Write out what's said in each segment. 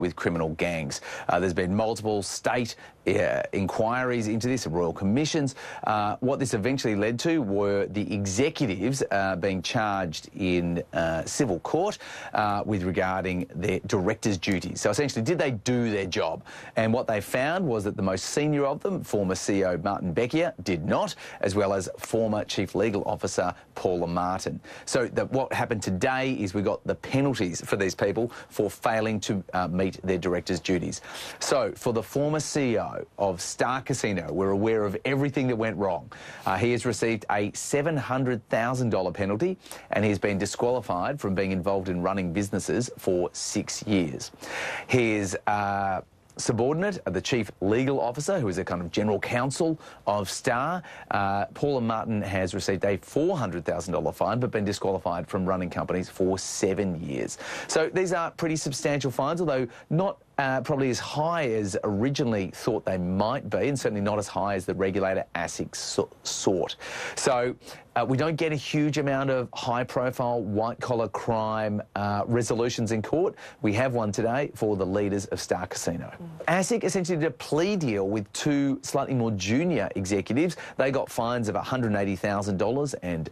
with criminal gangs. There's been multiple state inquiries into this, royal commissions. What this eventually led to were the executives being charged in civil court with regarding their directors' duties. So essentially, did they do their job? And what they found was that the most senior of them, former CEO Martin Becker, did not, as well as former Chief Legal Officer Paula Martin. So what happened today is we got the penalties for these people for failing to meet their directors' duties. So for the former CEO of Star Casino, we're aware of everything that went wrong. He has received a $700,000 penalty and he's been disqualified from being involved in running businesses for 6 years. His subordinate, the Chief Legal Officer, who is a kind of general counsel of Star, Paula Martin, has received a $400,000 fine but been disqualified from running companies for 7 years. So these are pretty substantial fines, although not probably as high as originally thought they might be, and certainly not as high as the regulator ASIC sought. So we don't get a huge amount of high-profile, white-collar crime resolutions in court. We have one today for the leaders of Star Casino. ASIC essentially did a plea deal with two slightly more junior executives. They got fines of $180,000 and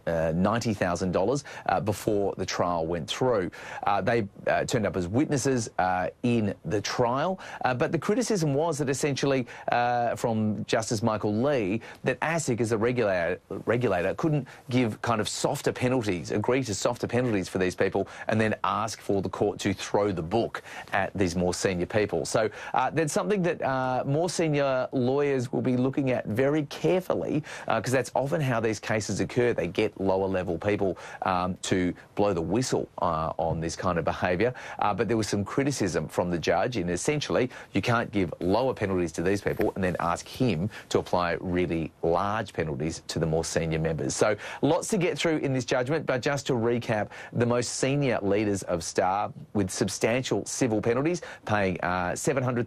$90,000 before the trial went through. They turned up as witnesses in the trial, but the criticism was that essentially from Justice Michael Lee that ASIC as a regulator couldn't give kind of softer penalties, agree to softer penalties for these people and then ask for the court to throw the book at these more senior people. So that's something that more senior lawyers will be looking at very carefully because that's often how these cases occur. They get lower level people to blow the whistle on this kind of behaviour. But there was some criticism from the judge in essentially you can't give lower penalties to these people and then ask him to apply really large penalties to the more senior members. So lots to get through in this judgment, but just to recap, the most senior leaders of Star with substantial civil penalties, paying $700,000,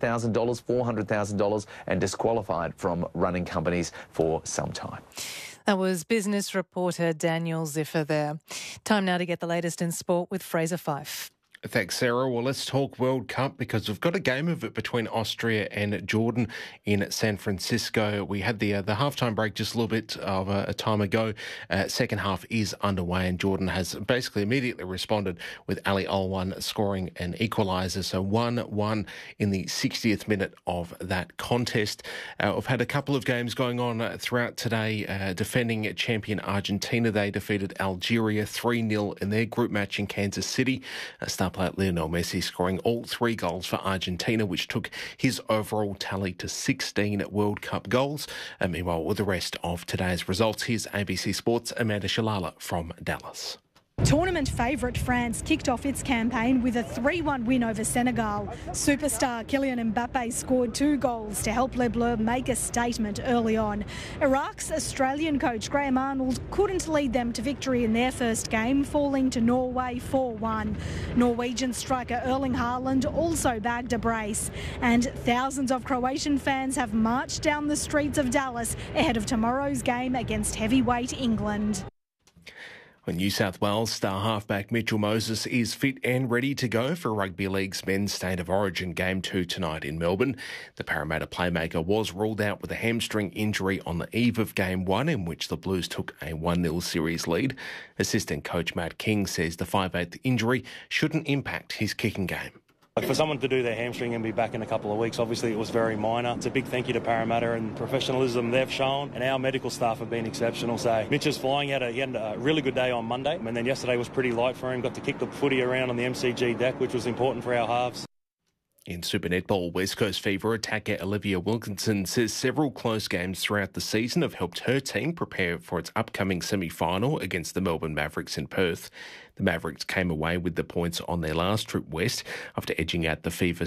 $400,000 and disqualified from running companies for some time. That was business reporter Daniel Ziffer there. Time now to get the latest in sport with Fraser Fife. Thanks, Sarah. Well, let's talk World Cup because we've got a game of it between Austria and Jordan in San Francisco. We had the halftime break just a little bit of a time ago. Second half is underway and Jordan has basically immediately responded with Ali Alwan scoring an equaliser. So 1-1 in the 60th minute of that contest. We've had a couple of games going on throughout today. Defending champion Argentina, they defeated Algeria 3-0 in their group match in Kansas City. Star player Lionel Messi scoring all 3 goals for Argentina, which took his overall tally to 16 World Cup goals. And meanwhile, with the rest of today's results, here's ABC Sports' Amanda Shalala from Dallas. Tournament favourite France kicked off its campaign with a 3-1 win over Senegal. Superstar Kylian Mbappe scored 2 goals to help Les Bleus make a statement early on. Iraq's Australian coach Graham Arnold couldn't lead them to victory in their first game, falling to Norway 4-1. Norwegian striker Erling Haaland also bagged a brace. And thousands of Croatian fans have marched down the streets of Dallas ahead of tomorrow's game against heavyweight England. Well, New South Wales star halfback Mitchell Moses is fit and ready to go for Rugby League's Men's State of Origin Game 2 tonight in Melbourne. The Parramatta playmaker was ruled out with a hamstring injury on the eve of Game 1, in which the Blues took a 1-0 series lead. Assistant coach Matt King says the 5/8 injury shouldn't impact his kicking game. For someone to do their hamstring and be back in a couple of weeks, obviously it was very minor. It's a big thank you to Parramatta and professionalism they've shown, and our medical staff have been exceptional. So Mitch is flying out. He had a really good day on Monday, and then yesterday was pretty light for him. Got to kick the footy around on the MCG deck, which was important for our halves. In Super Netball, West Coast Fever attacker Olivia Wilkinson says several close games throughout the season have helped her team prepare for its upcoming semi-final against the Melbourne Mavericks in Perth. The Mavericks came away with the points on their last trip west after edging out the Fever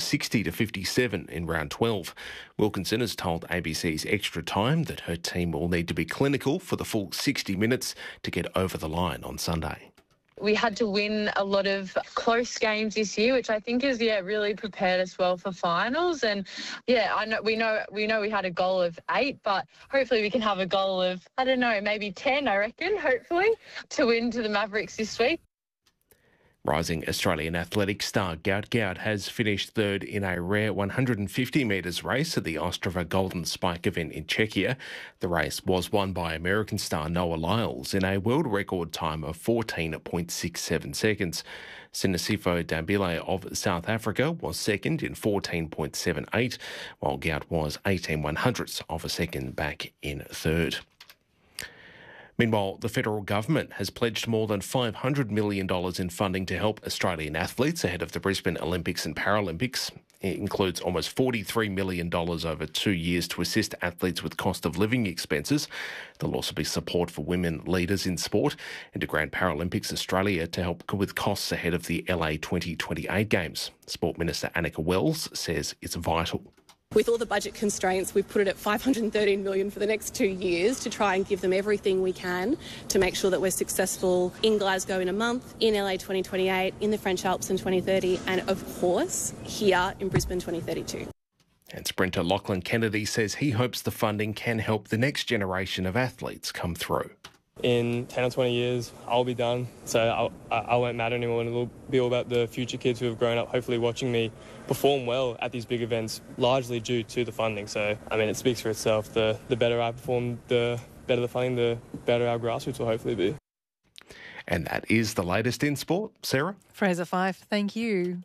60-57 in round 12. Wilkinson has told ABC's Extra Time that her team will need to be clinical for the full 60 minutes to get over the line on Sunday. We had to win a lot of close games this year, which I think is really prepared us well for finals. And I know we know we had a goal of 8, but hopefully we can have a goal of maybe 10. I reckon, hopefully, to win to the Mavericks this week. Rising Australian athletics star Gout Gout has finished third in a rare 150 metres race at the Ostrava Golden Spike event in Czechia. The race was won by American star Noah Lyles in a world record time of 14.67 seconds. Sinisifo Dambile of South Africa was second in 14.78, while Gout was 18/100ths of a second back in third. Meanwhile, the federal government has pledged more than $500 million in funding to help Australian athletes ahead of the Brisbane Olympics and Paralympics. It includes almost $43 million over 2 years to assist athletes with cost of living expenses. There'll also be support for women leaders in sport and to Grand Paralympics Australia to help with costs ahead of the LA 2028 Games. Sport Minister Annika Wells says it's vital. With all the budget constraints, we've put it at $513 million for the next 2 years to try and give them everything we can to make sure that we're successful in Glasgow in a month, in LA 2028, in the French Alps in 2030, and of course, here in Brisbane 2032. And sprinter Lachlan Kennedy says he hopes the funding can help the next generation of athletes come through. In 10 or 20 years, I'll be done, so I won't matter anymore, and it'll be all about the future kids who have grown up hopefully watching me perform well at these big events, largely due to the funding. So, I mean, it speaks for itself. The better I perform, the better the funding, the better our grassroots will hopefully be. And that is the latest in sport. Sarah? Fraser Fife, thank you.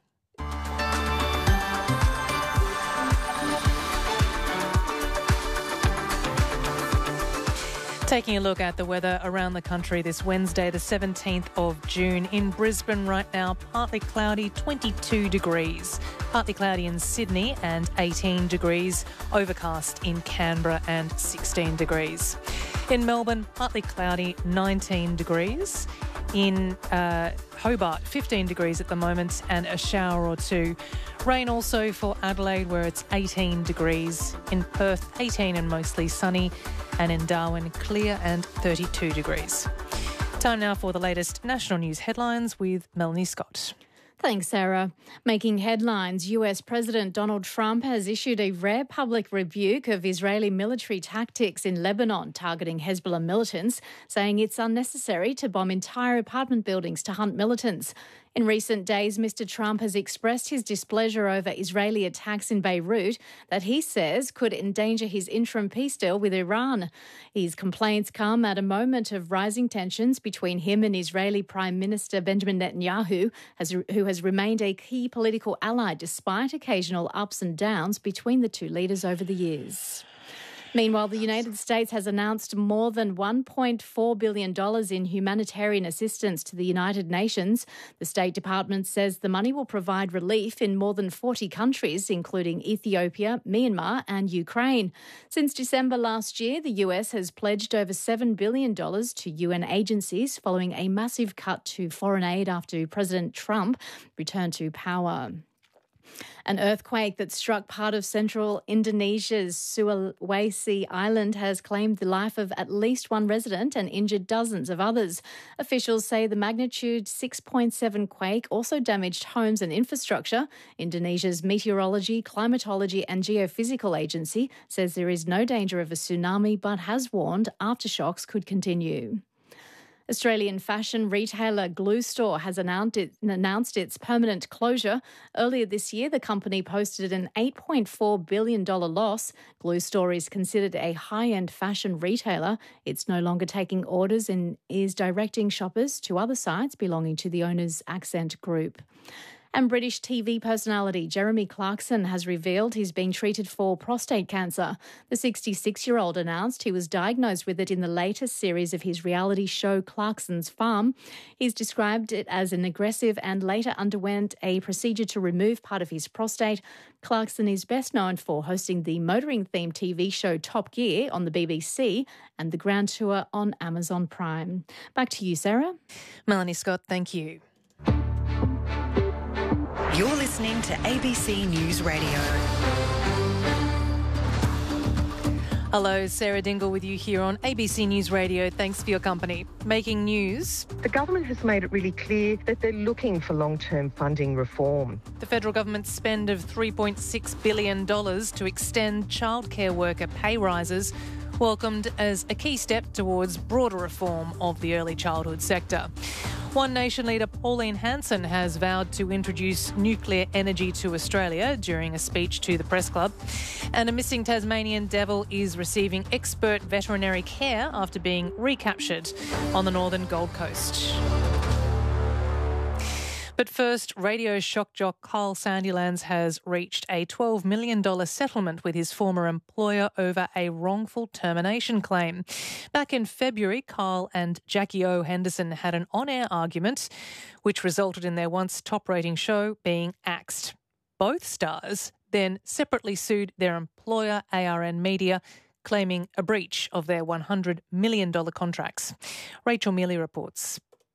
Taking a look at the weather around the country this Wednesday, the 17th of June. In Brisbane right now, partly cloudy, 22 degrees. Partly cloudy in Sydney and 18 degrees. Overcast in Canberra and 16 degrees. In Melbourne, partly cloudy, 19 degrees. In Hobart, 15 degrees at the moment and a shower or two. Rain also for Adelaide, where it's 18 degrees. In Perth, 18 and mostly sunny. And in Darwin, clear and 32 degrees. Time now for the latest national news headlines with Melanie Scott. Thanks, Sarah. Making headlines, US President Donald Trump has issued a rare public rebuke of Israeli military tactics in Lebanon targeting Hezbollah militants, saying it's unnecessary to bomb entire apartment buildings to hunt militants. In recent days, Mr. Trump has expressed his displeasure over Israeli attacks in Beirut that he says could endanger his interim peace deal with Iran. His complaints come at a moment of rising tensions between him and Israeli Prime Minister Benjamin Netanyahu, who has remained a key political ally despite occasional ups and downs between the two leaders over the years. Meanwhile, the United States has announced more than $1.4 billion in humanitarian assistance to the United Nations. The State Department says the money will provide relief in more than 40 countries, including Ethiopia, Myanmar and Ukraine. Since December last year, the US has pledged over $7 billion to UN agencies following a massive cut to foreign aid after President Trump returned to power. An earthquake that struck part of central Indonesia's Sulawesi Island has claimed the life of at least one resident and injured dozens of others. Officials say the magnitude 6.7 quake also damaged homes and infrastructure. Indonesia's Meteorology, Climatology and Geophysical Agency says there is no danger of a tsunami but has warned aftershocks could continue. Australian fashion retailer Glue Store has announced its permanent closure. Earlier this year, the company posted an $8.4 billion loss. Glue Store is considered a high-end fashion retailer. It's no longer taking orders and is directing shoppers to other sites belonging to the owner's Accent Group. And British TV personality Jeremy Clarkson has revealed he's being treated for prostate cancer. The 66-year-old announced he was diagnosed with it in the latest series of his reality show Clarkson's Farm. He's described it as an aggressive and later underwent a procedure to remove part of his prostate. Clarkson is best known for hosting the motoring-themed TV show Top Gear on the BBC and the Grand Tour on Amazon Prime. Back to you, Sarah. Melanie Scott, thank you. You're listening to ABC News Radio. Hello, Sarah Dingle with you here on ABC News Radio. Thanks for your company. Making news. The government has made it really clear that they're looking for long-term funding reform. The federal government's spend of $3.6 billion to extend childcare worker pay rises welcomed as a key step towards broader reform of the early childhood sector. One Nation leader Pauline Hanson has vowed to introduce nuclear energy to Australia during a speech to the Press Club. And a missing Tasmanian devil is receiving expert veterinary care after being recaptured on the northern Gold Coast. But first, radio shock jock Kyle Sandilands has reached a $12 million settlement with his former employer over a wrongful termination claim. Back in February, Kyle and Jackie O. Henderson had an on-air argument which resulted in their once top-rating show being axed. Both stars then separately sued their employer, ARN Media, claiming a breach of their $100 million contracts. Rachel Mealy reports.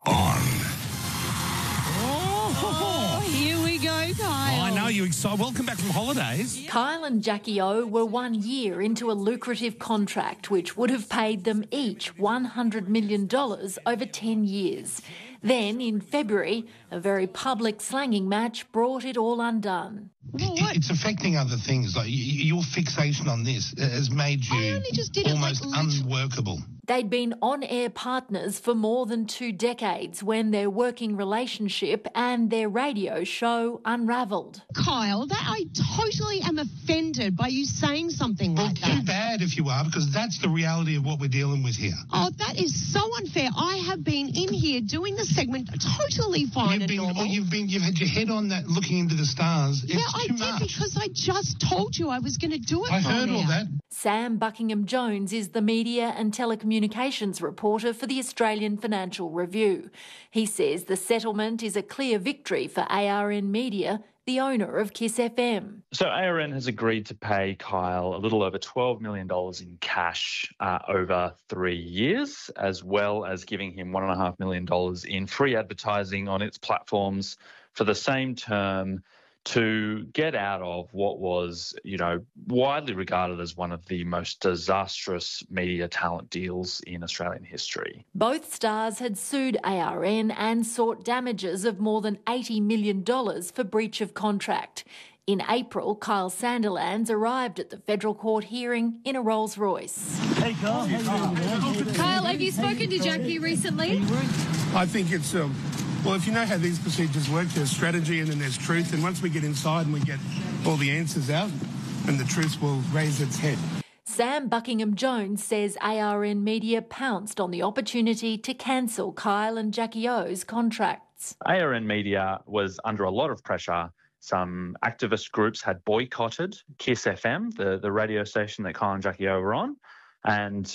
Here we go, Kyle. I know you're excited. Welcome back from holidays. Kyle and Jackie O were 1 year into a lucrative contract which would have paid them each $100 million over 10 years. Then, in February, a very public slanging match brought it all undone. It's affecting other things. Like your fixation on this has made you almost unworkable. They'd been on-air partners for more than 2 decades when their working relationship and their radio show unravelled. Kyle, I totally am offended by you saying something like that. Too bad if you are, because that's the reality of what we're dealing with here. Oh, that is so unfair. I have been in here doing the segment totally fine and normal. You've had your head on that, looking into the stars. Yeah, I did, because I just told you I was going to do it. I heard all that. Sam Buckingham-Jones is the media and telecommunications reporter for the Australian Financial Review. He says the settlement is a clear victory for ARN Media, the owner of Kiss FM. So ARN has agreed to pay Kyle a little over $12 million in cash over 3 years, as well as giving him $1.5 million in free advertising on its platforms for the same term, to get out of what was, widely regarded as one of the most disastrous media talent deals in Australian history. Both stars had sued ARN and sought damages of more than $80 million for breach of contract. In April, Kyle Sandilands arrived at the federal court hearing in a Rolls-Royce. Hey, Kyle. Kyle, have you spoken to Jackie recently? I think it's... Well, if you know how these procedures work, there's strategy and then there's truth. And once we get inside and we get all the answers out, and the truth will raise its head. Sam Buckingham-Jones says ARN Media pounced on the opportunity to cancel Kyle and Jackie O's contracts. ARN Media was under a lot of pressure. Some activist groups had boycotted Kiss FM, the radio station that Kyle and Jackie O were on, and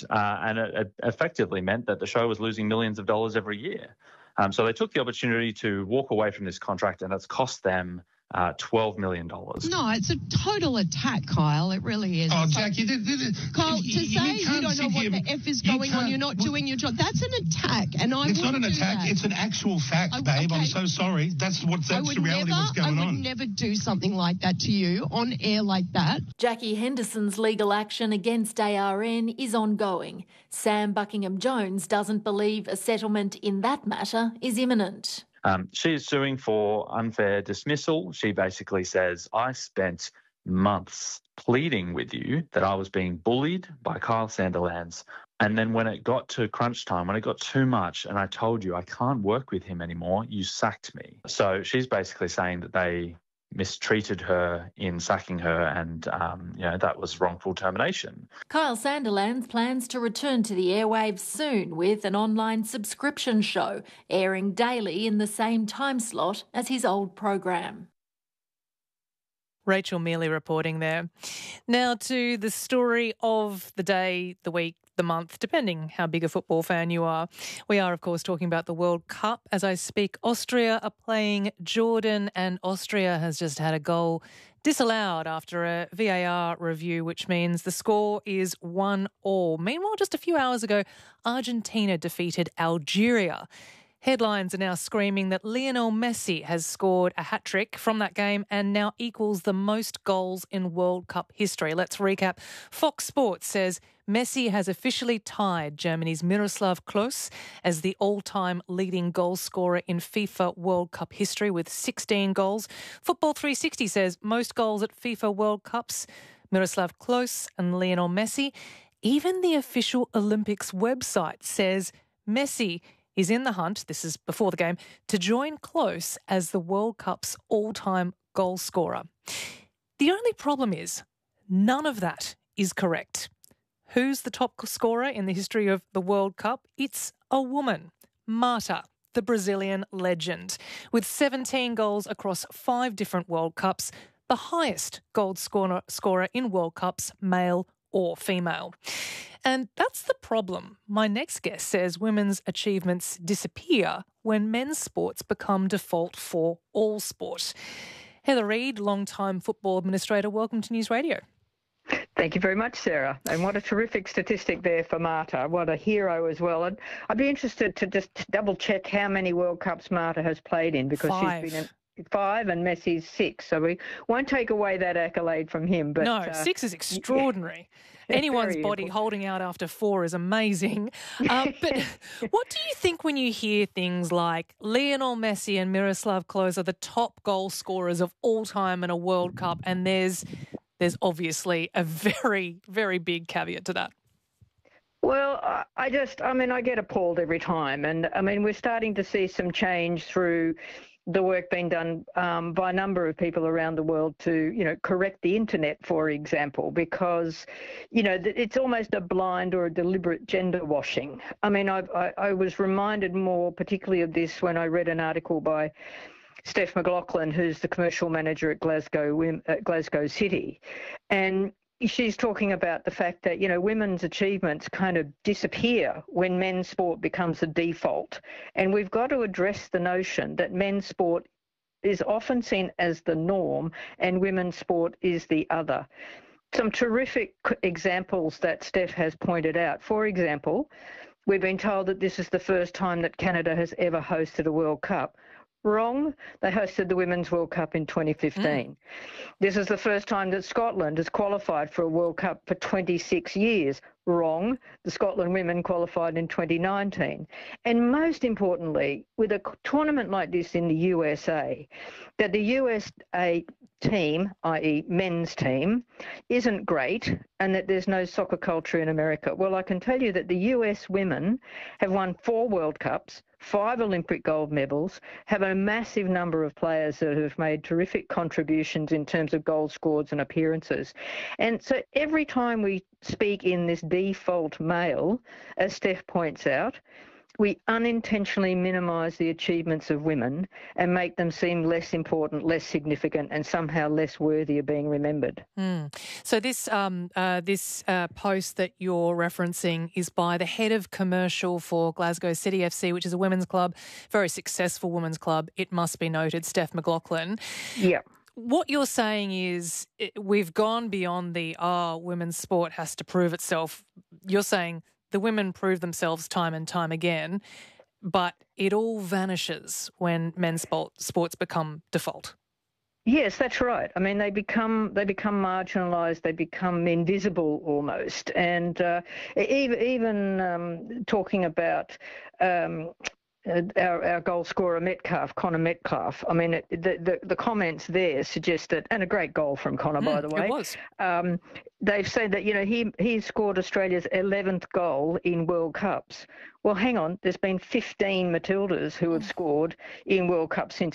it effectively meant that the show was losing millions of dollars every year. So they took the opportunity to walk away from this contract, and it's cost them $12 million. No, it's a total attack, Kyle. It really is. Oh, Jackie, Kyle, to say you don't know what the F is going on, you're not doing your job, that's an attack. And it's not an attack, it's an actual fact, babe. Okay. I'm so sorry. That's the reality of what's going on. I would never do something like that to you on air like that. Jackie Henderson's legal action against ARN is ongoing. Sam Buckingham-Jones doesn't believe a settlement in that matter is imminent. She is suing for unfair dismissal. She basically says, I spent months pleading with you that I was being bullied by Kyle Sandilands. And then when it got to crunch time, when it got too much and I told you I can't work with him anymore, you sacked me. So she's basically saying that they mistreated her in sacking her and, that was wrongful termination. Kyle Sandilands plans to return to the airwaves soon with an online subscription show airing daily in the same time slot as his old program. Rachel Mealy reporting there. Now to the story of the day, the week, the month, depending how big a football fan you are. We are, of course, talking about the World Cup. As I speak, Austria are playing Jordan, and Austria has just had a goal disallowed after a VAR review, which means the score is 1-1. Meanwhile, just a few hours ago, Argentina defeated Algeria. Headlines are now screaming that Lionel Messi has scored a hat-trick from that game and now equals the most goals in World Cup history. Let's recap. Fox Sports says Messi has officially tied Germany's Miroslav Klose as the all-time leading goal scorer in FIFA World Cup history with 16 goals. Football 360 says most goals at FIFA World Cups, Miroslav Klose and Lionel Messi. Even the official Olympics website says Messi is in the hunt, this is before the game, to join close as the World Cup's all-time goal scorer. The only problem is none of that is correct. Who's the top scorer in the history of the World Cup? It's a woman, Marta, the Brazilian legend, with 17 goals across 5 different World Cups, the highest goal scorer in World Cups, male or female. And that's the problem. My next guest says women's achievements disappear when men's sports become default for all sport. Heather Reid, long-time football administrator, welcome to News Radio. Thank you very much, Sarah. And what a terrific statistic there for Marta. What a hero as well. And I'd be interested to just double-check how many World Cups Marta has played in, because 5. she's been in 5 and Messi's 6. So we won't take away that accolade from him. But no, 6 is extraordinary. Yeah. Anyone's body holding out after 4 is amazing. But what do you think when you hear things like Lionel Messi and Miroslav Klose are the top goal scorers of all time in a World Cup, and there's obviously a very, very big caveat to that? Well, I get appalled every time. And, we're starting to see some change through the work being done by a number of people around the world to, correct the internet, for example, because, it's almost a blind or a deliberate gender washing. I was reminded more particularly of this when I read an article by Steph McLaughlin, who's the commercial manager at Glasgow City. And she's talking about the fact that, women's achievements kind of disappear when men's sport becomes the default. And we've got to address the notion that men's sport is often seen as the norm and women's sport is the other. Some terrific examples that Steph has pointed out. For example, we've been told that this is the first time that Canada has ever hosted a World Cup. Wrong. They hosted the Women's World Cup in 2015. This is the first time that Scotland has qualified for a World Cup for 26 years. Wrong. The Scotland women qualified in 2019. And most importantly, with a tournament like this in the USA, that the USA team, i.e. men's team, isn't great, and that there's no soccer culture in America. Well, I can tell you that the US women have won 4 World Cups, 5 Olympic gold medals, have a massive number of players that have made terrific contributions in terms of goals scored and appearances. And so every time we speak in this default male, as Steph points out, we unintentionally minimise the achievements of women and make them seem less important, less significant, and somehow less worthy of being remembered. So this post that you're referencing is by the head of commercial for Glasgow City FC, which is a women's club, very successful women's club, it must be noted, Steph McLaughlin. Yeah. What you're saying is we've gone beyond the, women's sport has to prove itself. You're saying the women prove themselves time and time again, but it all vanishes when men's sports become default. Yes, that's right. They become marginalised. They become invisible almost. And even talking about our goal scorer Connor Metcalf. The comments there suggest that, and a great goal from Connor, by the way. It was. They've said that he scored Australia's 11th goal in World Cups. Well, hang on. There's been 15 Matildas who have scored in World Cups since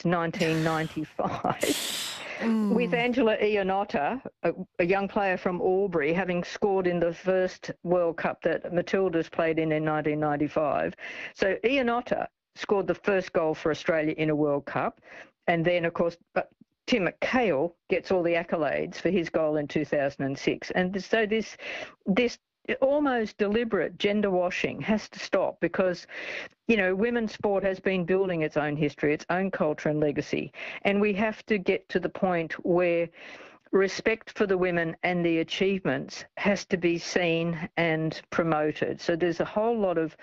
1995. With Angela Ionotta, a young player from Albury, having scored in the first World Cup that Matildas played in 1995. So Ionotta scored the first goal for Australia in a World Cup. And then, of course, Tim McHale gets all the accolades for his goal in 2006. And so this almost deliberate gender washing has to stop because, women's sport has been building its own history, its own culture and legacy. And we have to get to the point where respect for the women and the achievements has to be seen and promoted. So there's a whole lot of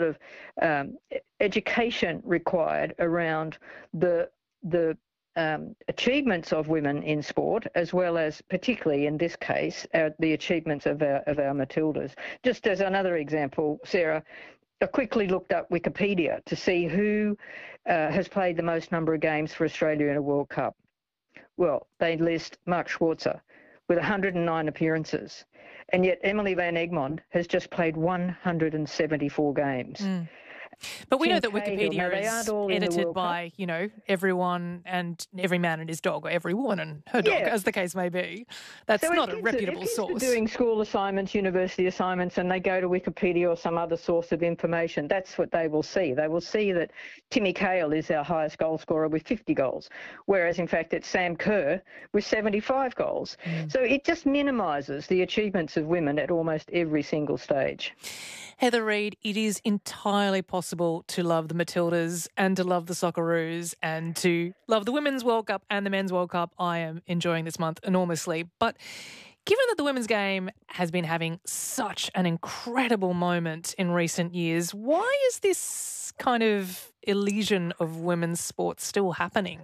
education required around the achievements of women in sport, as well as, particularly in this case, the achievements of our Matildas. Just as another example, Sarah, I quickly looked up Wikipedia to see who has played the most number of games for Australia in a World Cup. Well, they list Mark Schwarzer with 109 appearances, and yet Emily Van Egmond has just played 174 games. But we know Tim that Cahill. Now, they aren't all Wikipedia is in the edited World Cup. by, everyone and every man and his dog, or every woman and her dog, as the case may be. That's So not a if reputable kids source. are doing school assignments, university assignments, and they go to Wikipedia or some other source of information, that's what they will see. They will see that Timmy Cahill is our highest goal scorer with 50 goals, whereas in fact it's Sam Kerr with 75 goals. So it just minimises the achievements of women at almost every single stage. Heather Reid, it is entirely possible to love the Matildas and to love the Socceroos and to love the Women's World Cup and the Men's World Cup. I am enjoying this month enormously. But given that the women's game has been having such an incredible moment in recent years, why is this kind of elision of women's sports still happening?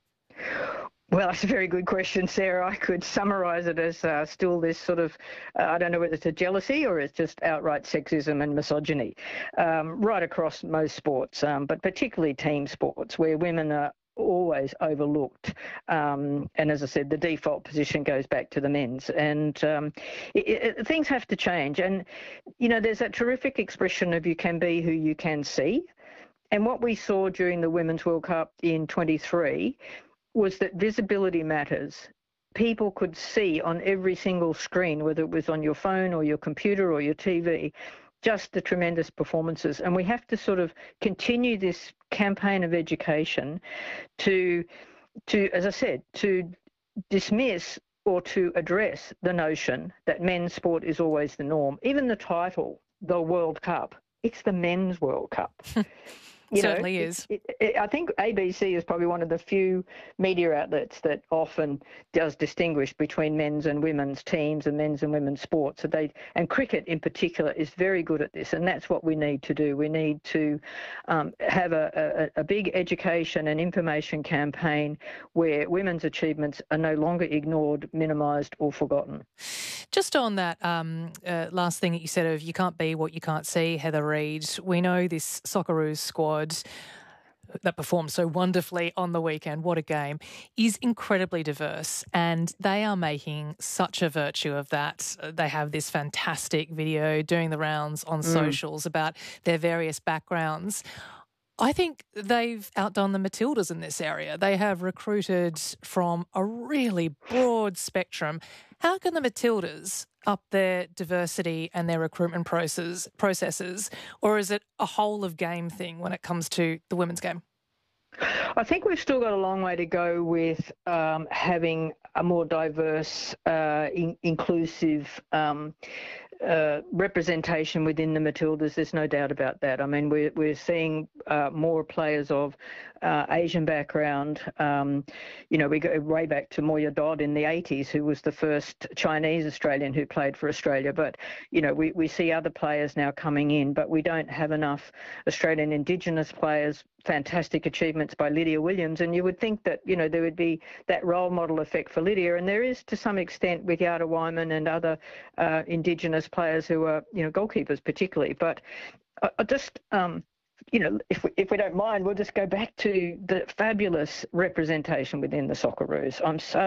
Well, that's a very good question, Sarah. I could summarise it as still this sort of, I don't know whether it's a jealousy or it's just outright sexism and misogyny right across most sports, but particularly team sports where women are always overlooked. And as I said, the default position goes back to the men's. And things have to change. And, there's that terrific expression of you can be who you can see. And what we saw during the Women's World Cup in 23 was that visibility matters. People could see on every single screen, whether it was on your phone or your computer or your TV, just the tremendous performances. And we have to sort of continue this campaign of education to as I said, to dismiss or to address the notion that men's sport is always the norm. Even the title, the World Cup, it's the Men's World Cup. Certainly is. I think ABC is probably one of the few media outlets that often does distinguish between men's and women's teams and men's and women's sports. And cricket in particular is very good at this, and that's what we need to do. We need to have a big education and information campaign where women's achievements are no longer ignored, minimised or forgotten. Just on that last thing that you said of you can't be what you can't see, Heather Reid, we know this Socceroos squad that performed so wonderfully on the weekend, what a game, is incredibly diverse, and they are making such a virtue of that. They have this fantastic video doing the rounds on socials about their various backgrounds. I think they've outdone the Matildas in this area. They have recruited from a really broad spectrum. How can the Matildas up their diversity and their recruitment processes, or is it a whole of game thing when it comes to the women's game? I think we've still got a long way to go with having a more diverse, inclusive representation within the Matildas. There's no doubt about that. I mean, we're seeing more players of Asian background. We go way back to Moya Dodd in the 80s, who was the first Chinese Australian who played for Australia. But, we see other players now coming in, but we don't have enough Australian Indigenous players. Fantastic achievements by Lydia Williams, and you would think that there would be that role model effect for Lydia, and there is to some extent with Yada Wyman and other Indigenous players who are goalkeepers particularly. But I just if we don't mind, we'll just go back to the fabulous representation within the Socceroos.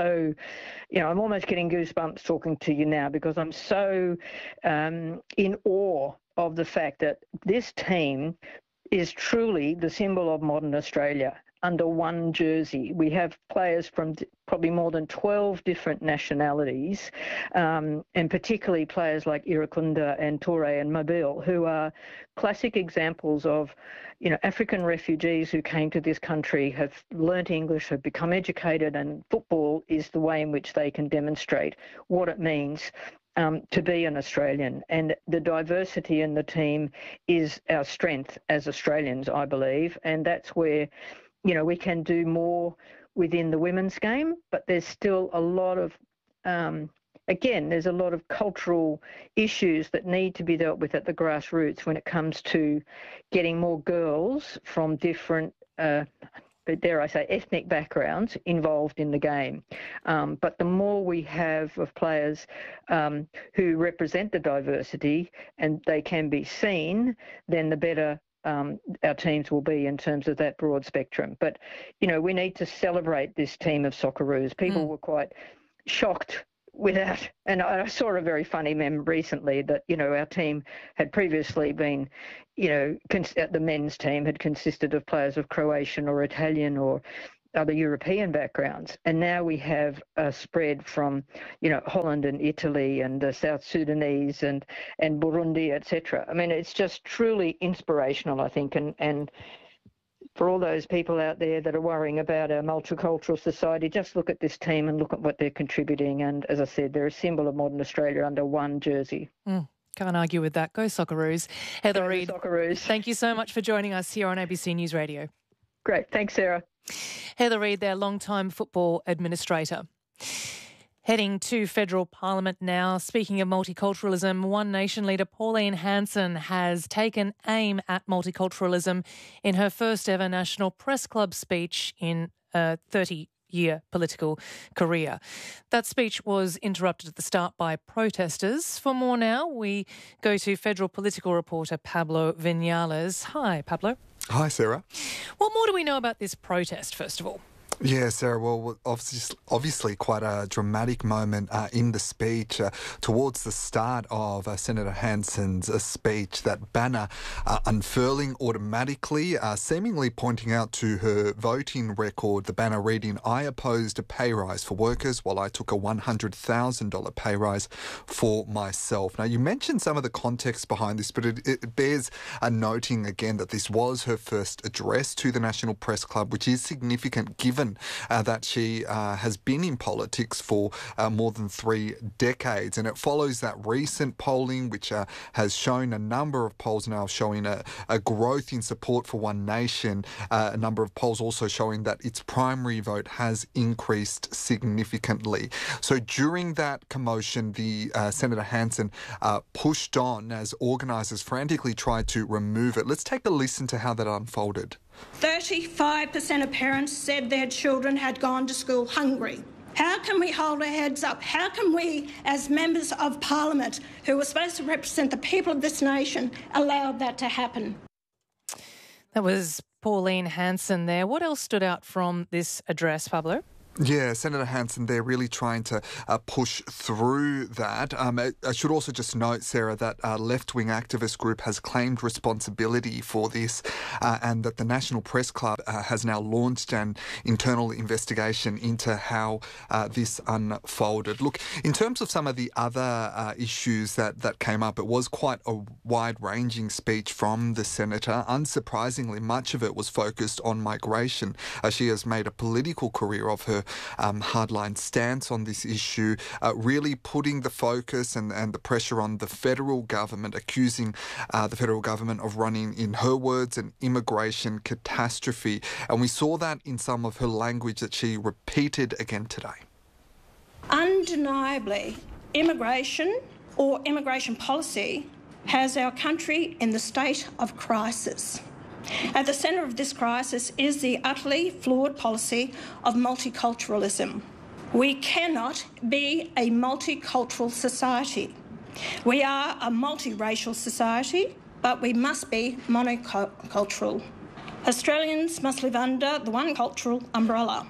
I'm almost getting goosebumps talking to you now because I'm so in awe of the fact that this team is truly the symbol of modern Australia under one jersey. We have players from probably more than 12 different nationalities, and particularly players like Irakunda and Toure and Mobile, who are classic examples of, African refugees who came to this country, have learnt English, have become educated, and football is the way in which they can demonstrate what it means to be an Australian. And the diversity in the team is our strength as Australians, I believe. And that's where, we can do more within the women's game, but there's still a lot of, there's a lot of cultural issues that need to be dealt with at the grassroots when it comes to getting more girls from different but dare I say, ethnic backgrounds involved in the game. But the more we have of players who represent the diversity and they can be seen, then the better our teams will be in terms of that broad spectrum. But, we need to celebrate this team of Socceroos. People were quite shocked without, and I saw a very funny meme recently that, our team had previously been, the men's team had consisted of players of Croatian or Italian or other European backgrounds. And now we have a spread from, Holland and Italy and the South Sudanese and Burundi, etc. I mean, it's just truly inspirational, I think, and for all those people out there that are worrying about our multicultural society, just look at this team and look at what they're contributing. And as I said, they're a symbol of modern Australia under one jersey. Can't argue with that. Go Socceroos. Heather Reid, Socceroos. Thank you so much for joining us here on ABC News Radio. Great. Thanks, Sarah. Heather Reid, their long-time football administrator. Heading to federal parliament now. Speaking of multiculturalism, One Nation leader Pauline Hanson has taken aim at multiculturalism in her first ever National Press Club speech in a 30-year political career. That speech was interrupted at the start by protesters. For more now, we go to federal political reporter Pablo Vinales. Hi, Pablo. Hi, Sarah. What more do we know about this protest, first of all? Yeah, Sarah, well, obviously quite a dramatic moment in the speech towards the start of Senator Hanson's speech, that banner unfurling automatically, seemingly pointing out to her voting record, the banner reading, "I opposed a pay rise for workers while I took a $100,000 pay rise for myself." Now, you mentioned some of the context behind this, but it bears noting again that this was her first address to the National Press Club, which is significant given that she has been in politics for more than 3 decades. And it follows that recent polling, which has shown, a number of polls now showing a growth in support for One Nation, a number of polls also showing that its primary vote has increased significantly. So during that commotion, the Senator Hanson pushed on as organisers frantically tried to remove it. Let's take a listen to how that unfolded. 35% of parents said their children had gone to school hungry. How can we hold our heads up? How can we, as members of Parliament, who are supposed to represent the people of this nation, allow that to happen? That was Pauline Hanson there. What else stood out from this address, Pablo? Yeah, Senator Hanson, they're really trying to push through that. I should also just note, Sarah, that a left-wing activist group has claimed responsibility for this and that the National Press Club has now launched an internal investigation into how this unfolded. Look, in terms of some of the other issues that came up, it was quite a wide-ranging speech from the Senator. Unsurprisingly, much of it was focused on migration. She has made a political career of her hardline stance on this issue, really putting the focus and the pressure on the federal government, accusing the federal government of running, in her words, an immigration catastrophe. And we saw that in some of her language that she repeated again today. Undeniably, immigration or immigration policy has our country in the state of crisis. At the centre of this crisis is the utterly flawed policy of multiculturalism. We cannot be a multicultural society. We are a multiracial society, but we must be monocultural. Australians must live under the one cultural umbrella.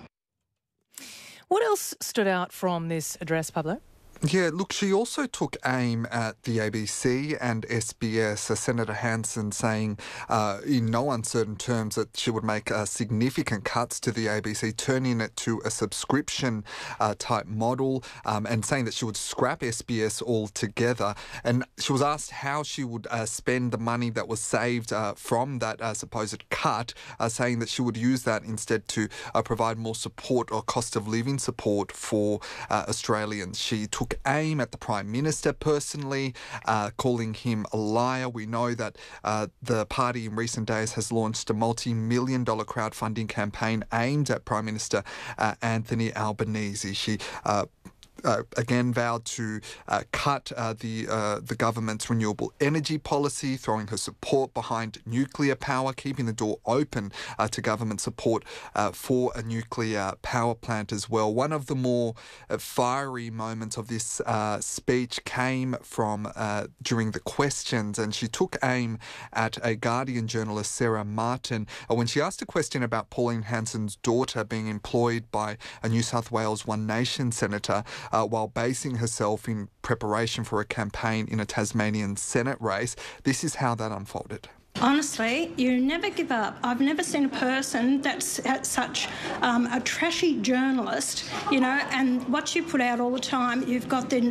What else stood out from this address, Pablo? Yeah, look, she also took aim at the ABC and SBS, Senator Hanson saying in no uncertain terms that she would make significant cuts to the ABC, turning it to a subscription type model, and saying that she would scrap SBS altogether. And she was asked how she would spend the money that was saved from that supposed cut, saying that she would use that instead to provide more support or cost of living support for Australians. She took aim at the Prime Minister personally, calling him a liar. We know that the party in recent days has launched a multi-million-dollar crowdfunding campaign aimed at Prime Minister Anthony Albanese. She again vowed to cut the government's renewable energy policy, throwing her support behind nuclear power, keeping the door open to government support for a nuclear power plant as well. One of the more fiery moments of this speech came from during the questions, and she took aim at a Guardian journalist, Sarah Martin, when she asked a question about Pauline Hanson's daughter being employed by a New South Wales One Nation senator. while basing herself in preparation for a campaign in a Tasmanian Senate race. This is how that unfolded. Honestly, you never give up. I've never seen a person that's such a trashy journalist, and what you put out all the time, you've got the